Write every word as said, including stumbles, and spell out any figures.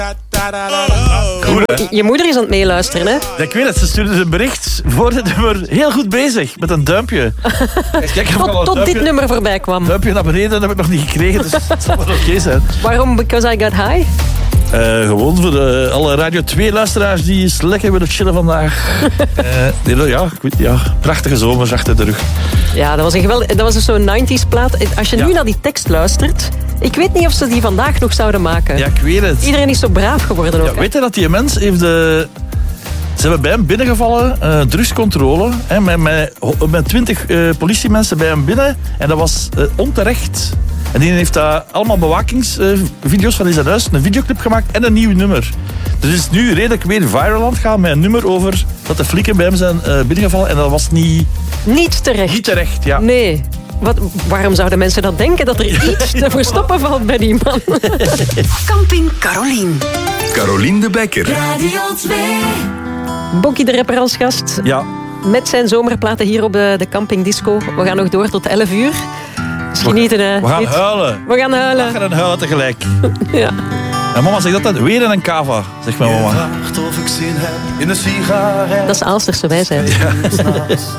Goed, je moeder is aan het meeluisteren, hè? Ja, ik weet het, ze stuurde een bericht voor dit nummer. Heel goed bezig, met een duimpje. Kijk, tot tot duimpje, dit nummer voorbij kwam. Duimpje naar beneden, dat heb ik nog niet gekregen, dus het zal wel oké okay zijn. Waarom? Because I got high? Uh, gewoon voor de, alle Radio twee luisteraars die eens lekker willen chillen vandaag. uh, ja, ik weet, ja, prachtige zomers achter de rug. Ja, dat was een geweldig, dat was zo'n nineties plaat. Als je ja. nu naar die tekst luistert, ik weet niet of ze die vandaag nog zouden maken. Ja, ik weet het. Iedereen is zo braaf geworden ook. Ja, weet je dat die mens heeft de... Ze hebben bij hem binnengevallen, uh, drugscontrole, hè, met, met, met twintig uh, politiemensen bij hem binnen. En dat was uh, onterecht. En die heeft daar allemaal bewakingsvideo's van in zijn huis, een videoclip gemaakt en een nieuw nummer. Dus het is nu redelijk weer viral aan het gaan met een nummer over dat de flikken bij hem zijn uh, binnengevallen. En dat was niet... Niet terecht. Niet terecht, ja. Nee. Wat, waarom zouden mensen dat denken, dat er iets te verstoppen valt bij die man? Camping Carolien. Carolien de Bekker. Radio twee. Bokkie de rapper als gast. Ja. Met zijn zomerplaten hier op de, de Camping Disco. We gaan nog door tot elf uur. Dus genieten, hè. We gaan huilen. We gaan huilen. We gaan huilen tegelijk. Ja. En mama zegt dat weer in een cava, zegt mijn mama. Of ik zin heb in een sigaret. Dat is Aalsterse wijsheid. Ja.